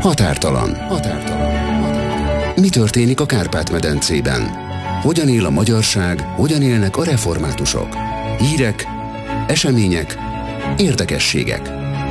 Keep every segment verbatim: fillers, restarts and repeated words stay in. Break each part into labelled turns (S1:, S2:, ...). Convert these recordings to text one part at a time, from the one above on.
S1: Határtalan. Határtalan. Mi történik a Kárpát-medencében? Hogyan él a magyarság, hogyan élnek a reformátusok? Hírek, események, érdekességek.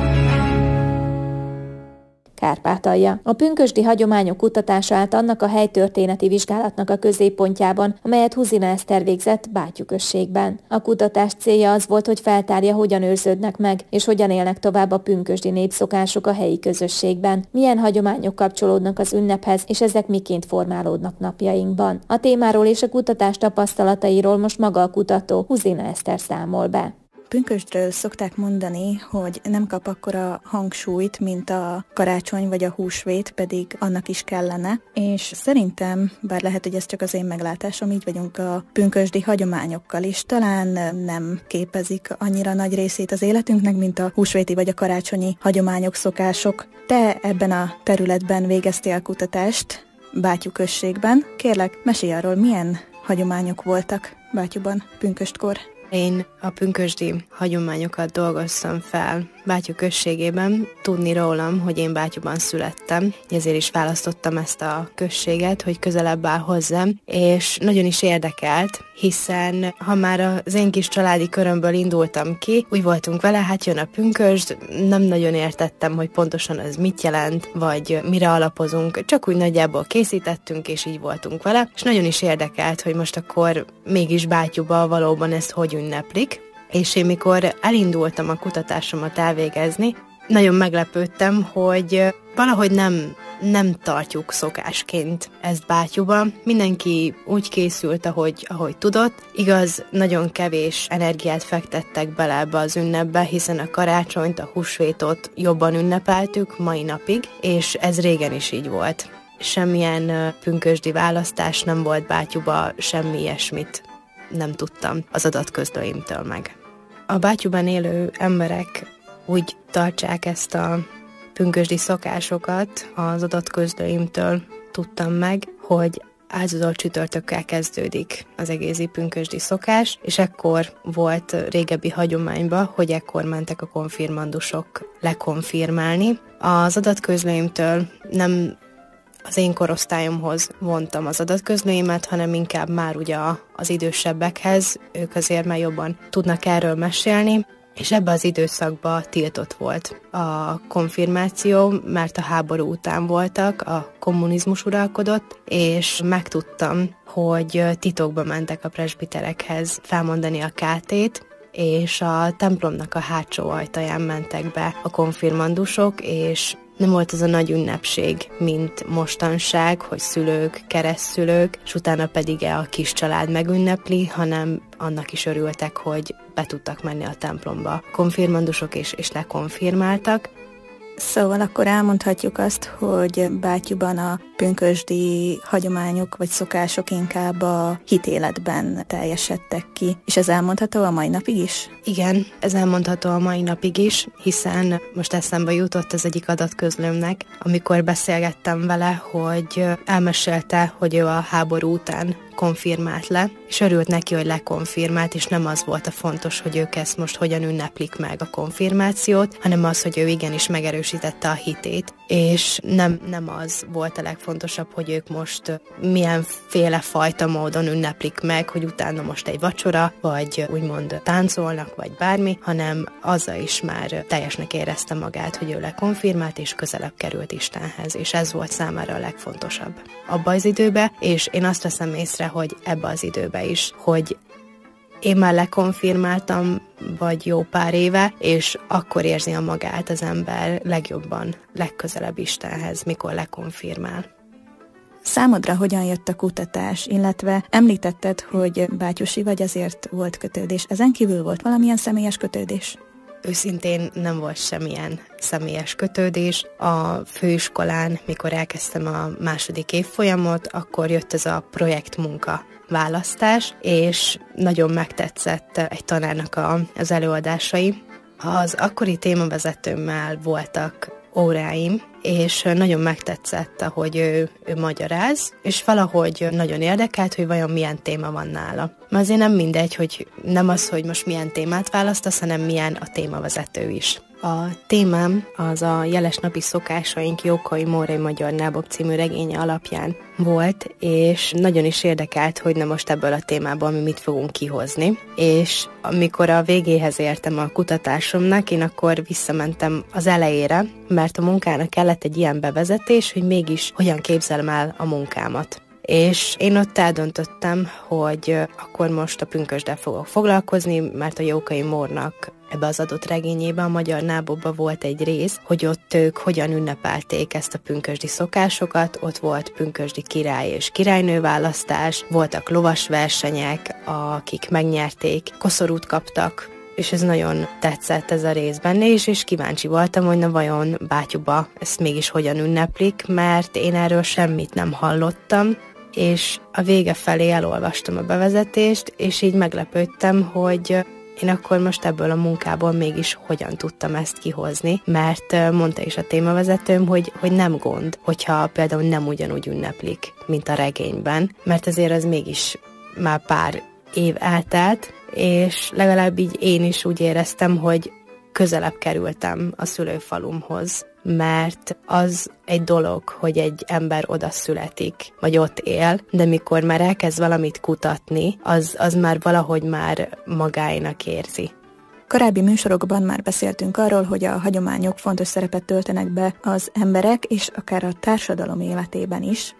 S2: Kárpátalja. A pünkösdi hagyományok kutatása állt annak a helytörténeti vizsgálatnak a középpontjában, amelyet Huzina Eszter végzett Bátyú községben. A kutatás célja az volt, hogy feltárja, hogyan őrződnek meg, és hogyan élnek tovább a pünkösdi népszokások a helyi közösségben, milyen hagyományok kapcsolódnak az ünnephez, és ezek miként formálódnak napjainkban. A témáról és a kutatás tapasztalatairól most maga a kutató, Huzina Eszter számol be.
S3: Pünkösdről szokták mondani, hogy nem kap akkora hangsúlyt, mint a karácsony vagy a húsvét, pedig annak is kellene. És szerintem, bár lehet, hogy ez csak az én meglátásom, így vagyunk a pünkösdi hagyományokkal is, talán nem képezik annyira nagy részét az életünknek, mint a húsvéti vagy a karácsonyi hagyományok, szokások. Te ebben a területben végeztél kutatást, Bátyú községben. Kérlek, mesélj arról, milyen hagyományok voltak Bátyúban pünköstkor.
S4: Én a pünkösdi hagyományokat dolgoztam fel Bátyú községében. Tudni rólam, hogy én Bátyúban születtem, ezért is választottam ezt a községet, hogy közelebb áll hozzám, és nagyon is érdekelt, hiszen ha már az én kis családi körömből indultam ki, úgy voltunk vele, hát jön a pünkösd, nem nagyon értettem, hogy pontosan ez mit jelent, vagy mire alapozunk, csak úgy nagyjából készítettünk, és így voltunk vele, és nagyon is érdekelt, hogy most akkor mégis Bátyúban valóban ezt hogy ünneplik, és én mikor elindultam a kutatásomat elvégezni, nagyon meglepődtem, hogy valahogy nem, nem tartjuk szokásként ezt Bátyúban. Mindenki úgy készült, ahogy, ahogy tudott. Igaz, nagyon kevés energiát fektettek bele ebbe az ünnepbe, hiszen a karácsonyt, a húsvétot jobban ünnepeltük mai napig, és ez régen is így volt. Semmilyen pünkösdi választás nem volt Bátyúba, semmi ilyesmit nem tudtam az adatközlőimtől meg. A Bátyúban élő emberek úgy tartsák ezt a pünkösdi szokásokat, az adatközlőimtől tudtam meg, hogy áldozat csütörtökkel kezdődik az egész pünkösdi szokás, és ekkor volt régebbi hagyományban, hogy ekkor mentek a konfirmandusok lekonfirmálni. Az adatközlőimtől nem az én korosztályomhoz vontam az adatközlőimet, hanem inkább már ugye az idősebbekhez, ők azért már jobban tudnak erről mesélni, és ebben az időszakban tiltott volt a konfirmáció, mert a háború után voltak, a kommunizmus uralkodott, és megtudtam, hogy titokba mentek a presbiterekhez felmondani a kátét, és a templomnak a hátsó ajtaján mentek be a konfirmandusok, és nem volt az a nagy ünnepség, mint mostanság, hogy szülők, keresztszülők, és utána pedig a kis család megünnepli, hanem annak is örültek, hogy be tudtak menni a templomba. Konfirmandusok is, és lekonfirmáltak.
S3: Szóval akkor elmondhatjuk azt, hogy Bátyúban a pünkösdi hagyományok vagy szokások inkább a hitéletben teljesedtek ki, és ez elmondható a mai napig is?
S4: Igen, ez elmondható a mai napig is, hiszen most eszembe jutott az egyik adatközlőmnek, amikor beszélgettem vele, hogy elmesélte, hogy ő a háború után konfirmált le, és örült neki, hogy lekonfirmált, és nem az volt a fontos, hogy ők ezt most hogyan ünneplik meg a konfirmációt, hanem az, hogy ő igenis megerősítette a hitét, és nem, nem az volt a legfontosabb, hogy ők most milyenféle fajta módon ünneplik meg, hogy utána most egy vacsora, vagy úgymond táncolnak, vagy bármi, hanem azzal is már teljesnek érezte magát, hogy ő lekonfirmált, és közelebb került Istenhez, és ez volt számára a legfontosabb abba az időbe, és én azt veszem észre, hogy ebbe az időbe is, hogy én már lekonfirmáltam, vagy jó pár éve, és akkor érzi a magát az ember legjobban, legközelebb Istenhez, mikor lekonfirmál.
S3: Számodra hogyan jött a kutatás, illetve említetted, hogy bátyusi vagy, azért volt kötődés. Ezen kívül volt valamilyen személyes kötődés?
S4: Őszintén nem volt semmilyen személyes kötődés. A főiskolán, mikor elkezdtem a második évfolyamot, akkor jött ez a projektmunka választás, és nagyon megtetszett egy tanárnak a, az előadásai. Az akkori témavezetőmmel voltak óráim, és nagyon megtetszett, ahogy ő, ő magyaráz, és valahogy nagyon érdekelt, hogy vajon milyen téma van nála. Mert azért nem mindegy, hogy nem az, hogy most milyen témát választasz, hanem milyen a témavezető is. A témám az a Jeles napi szokásaink Jókai Mórai Magyar Nábob című regénye alapján volt, és nagyon is érdekelt, hogy na most ebből a témából mi mit fogunk kihozni. És amikor a végéhez értem a kutatásomnak, én akkor visszamentem az elejére, mert a munkának kellett egy ilyen bevezetés, hogy mégis hogyan képzelem el a munkámat. És én ott eldöntöttem, hogy akkor most a pünkösddel fogok foglalkozni, mert a Jókai Mórnak ebbe az adott regényében, a Magyar Nábobban volt egy rész, hogy ott ők hogyan ünnepelték ezt a pünkösdi szokásokat, ott volt pünkösdi király és királynő választás, voltak lovasversenyek, akik megnyerték, koszorút kaptak, és ez nagyon tetszett ez a rész benne is, és kíváncsi voltam, hogy na vajon Bátyuba ezt mégis hogyan ünneplik, mert én erről semmit nem hallottam, és a vége felé elolvastam a bevezetést, és így meglepődtem, hogy én akkor most ebből a munkából mégis hogyan tudtam ezt kihozni, mert mondta is a témavezetőm, hogy, hogy nem gond, hogyha például nem ugyanúgy ünneplik, mint a regényben, mert azért az mégis már pár év eltelt, és legalább így én is úgy éreztem, hogy közelebb kerültem a szülőfalumhoz, mert az egy dolog, hogy egy ember oda születik, vagy ott él, de mikor már elkezd valamit kutatni, az, az már valahogy már magáénak érzi.
S3: Korábbi műsorokban már beszéltünk arról, hogy a hagyományok fontos szerepet töltenek be az emberek, és akár a társadalom életében is,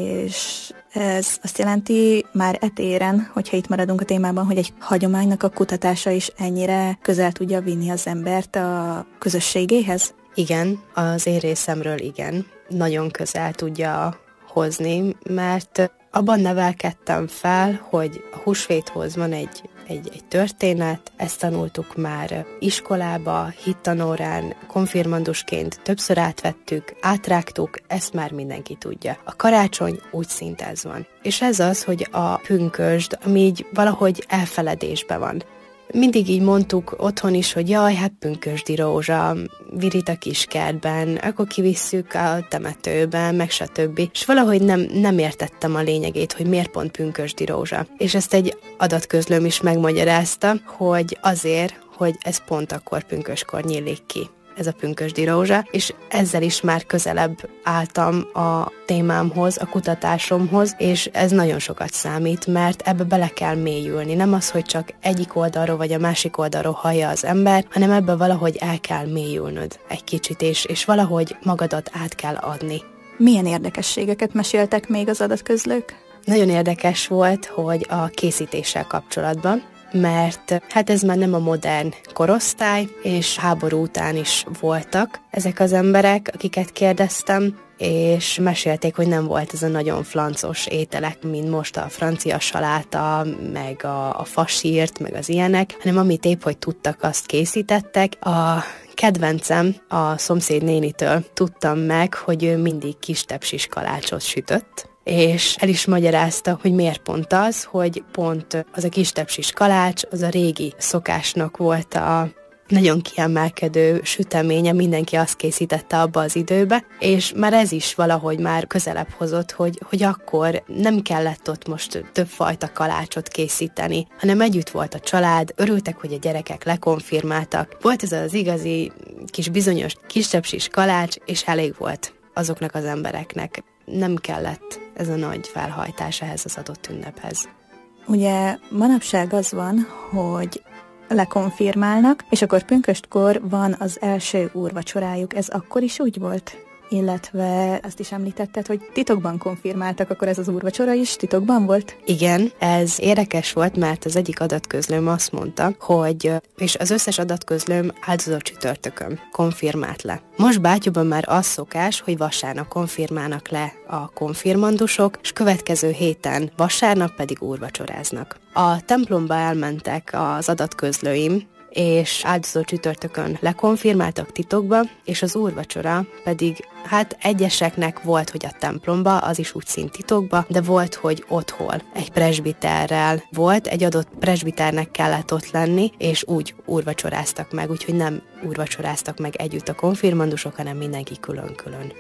S3: és ez azt jelenti már etéren, hogyha itt maradunk a témában, hogy egy hagyománynak a kutatása is ennyire közel tudja vinni az embert a közösségéhez?
S4: Igen, az én részemről igen. Nagyon közel tudja hozni, mert abban nevelkedtem fel, hogy a húsvéthoz van egy, egy, egy történet, ezt tanultuk már iskolába, hittanórán, konfirmandusként többször átvettük, átrágtuk, ezt már mindenki tudja. A karácsony úgy szinte ez van. És ez az, hogy a pünkösd, ami így valahogy elfeledésben van. Mindig így mondtuk otthon is, hogy jaj, hát pünkösdi rózsa, virít a kiskertben, akkor kivisszük a temetőben, meg stb. És valahogy nem, nem értettem a lényegét, hogy miért pont pünkösdi rózsa. És ezt egy adatközlőm is megmagyarázta, hogy azért, hogy ez pont akkor pünköskor nyílik ki, ez a pünkösdi rózsa, és ezzel is már közelebb álltam a témámhoz, a kutatásomhoz, és ez nagyon sokat számít, mert ebbe bele kell mélyülni. Nem az, hogy csak egyik oldalról vagy a másik oldalról hallja az ember, hanem ebbe valahogy el kell mélyülnöd egy kicsit, és, és valahogy magadat át kell adni.
S3: Milyen érdekességeket meséltek még az adatközlők?
S4: Nagyon érdekes volt, hogy a készítéssel kapcsolatban, mert hát ez már nem a modern korosztály, és háború után is voltak ezek az emberek, akiket kérdeztem, és mesélték, hogy nem volt ez a nagyon flancos ételek, mint most a francia saláta, meg a, a fasírt, meg az ilyenek, hanem amit épp, hogy tudtak, azt készítettek. A kedvencem a szomszéd nénitől tudtam meg, hogy ő mindig kis tepsis kalácsot sütött, és el is magyarázta, hogy miért pont az, hogy pont az a kis tepsis kalács, az a régi szokásnak volt a nagyon kiemelkedő süteménye, mindenki azt készítette abba az időbe, és már ez is valahogy már közelebb hozott, hogy, hogy akkor nem kellett ott most többfajta kalácsot készíteni, hanem együtt volt a család, örültek, hogy a gyerekek lekonfirmáltak. Volt ez az igazi kis bizonyos kistepsis kalács, és elég volt azoknak az embereknek. Nem kellett ez a nagy felhajtás ehhez az adott ünnephez.
S3: Ugye manapság az van, hogy lekonfirmálnak, és akkor pünköstkor van az első úrvacsorájuk. Ez akkor is úgy volt? Illetve azt is említetted, hogy titokban konfirmáltak, akkor ez az úrvacsora is titokban volt?
S4: Igen, ez érdekes volt, mert az egyik adatközlőm azt mondta, hogy, és az összes adatközlőm áldozó csütörtökön konfirmált le. Most Bátyuban már az szokás, hogy vasárnap konfirmálnak le a konfirmandusok, és következő héten vasárnap pedig úrvacsoráznak. A templomba elmentek az adatközlőim, és áldozó csütörtökön lekonfirmáltak titokba, és az úrvacsora pedig, hát egyeseknek volt, hogy a templomba, az is úgy szint titokba, de volt, hogy otthon egy presbiterrel volt, egy adott presbiternek kellett ott lenni, és úgy úrvacsoráztak meg, úgyhogy nem úrvacsoráztak meg együtt a konfirmandusok, hanem mindenki külön-külön.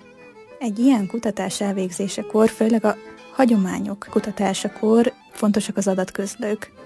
S3: Egy ilyen kutatás elvégzésekor, főleg a hagyományok kutatásakor fontosak az adatközlők.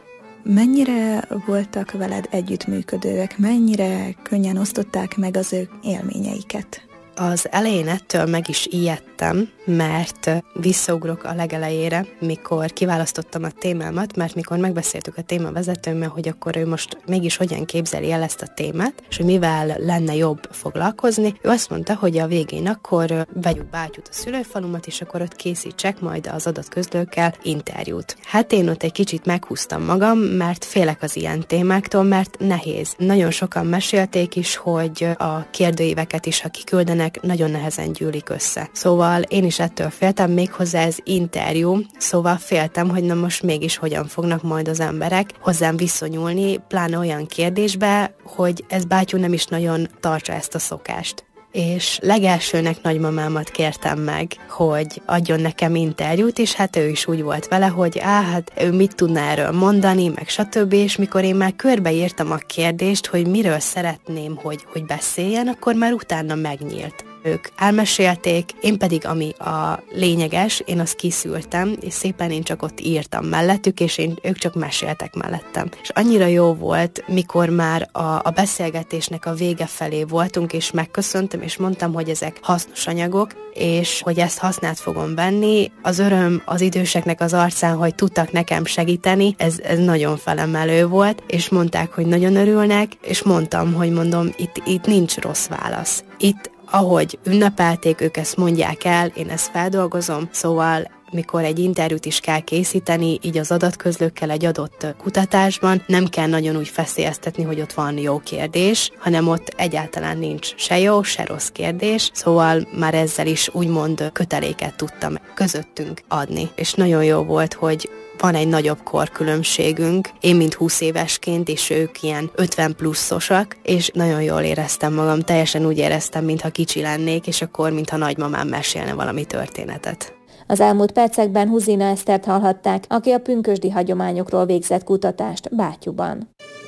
S3: Mennyire voltak veled együttműködőek, mennyire könnyen osztották meg az ő élményeiket?
S4: Az elején ettől meg is ijedtem, mert visszaugrok a legelejére, mikor kiválasztottam a témámat, mert mikor megbeszéltük a témavezetőmmel, hogy akkor ő most mégis hogyan képzeli el ezt a témát, és hogy mivel lenne jobb foglalkozni, ő azt mondta, hogy a végén akkor vegyük Bátyút a szülőfalumat, és akkor ott készítsek majd az adatközlőkkel interjút. Hát én ott egy kicsit meghúztam magam, mert félek az ilyen témáktól, mert nehéz. Nagyon sokan mesélték is, hogy a kérdőíveket is, ha kiküldenek, nagyon nehezen gyűlik össze. Szóval én is ettől féltem, méghozzá ez interjú, szóval féltem, hogy na most mégis hogyan fognak majd az emberek hozzám viszonyulni, pláne olyan kérdésbe, hogy ez Bátyú nem is nagyon tartsa ezt a szokást. És legelsőnek nagymamámat kértem meg, hogy adjon nekem interjút, és hát ő is úgy volt vele, hogy á, hát ő mit tudna erről mondani, meg stb. És mikor én már körbeírtam a kérdést, hogy miről szeretném, hogy, hogy beszéljen, akkor már utána megnyílt. Ők elmesélték, én pedig ami a lényeges, én azt kiszűrtem, és szépen én csak ott írtam mellettük, és én, ők csak meséltek mellettem. És annyira jó volt, mikor már a, a beszélgetésnek a vége felé voltunk, és megköszöntem, és mondtam, hogy ezek hasznos anyagok, és hogy ezt hasznát fogom venni. Az öröm az időseknek az arcán, hogy tudtak nekem segíteni, ez, ez nagyon felemelő volt, és mondták, hogy nagyon örülnek, és mondtam, hogy mondom, itt, itt nincs rossz válasz. Itt ahogy ünnepelték, ők ezt mondják el, én ezt feldolgozom, szóval mikor egy interjút is kell készíteni, így az adatközlőkkel egy adott kutatásban, nem kell nagyon úgy feszélyeztetni, hogy ott van jó kérdés, hanem ott egyáltalán nincs se jó, se rossz kérdés, szóval már ezzel is úgymond köteléket tudtam közöttünk adni. És nagyon jó volt, hogy van egy nagyobb korkülönbségünk, én mint húsz évesként, és ők ilyen ötven pluszosak, és nagyon jól éreztem magam, teljesen úgy éreztem, mintha kicsi lennék, és akkor mintha nagymamám mesélne valami történetet.
S2: Az elmúlt percekben Huzina Esztert hallhatták, aki a pünkösdi hagyományokról végzett kutatást Bátyúban.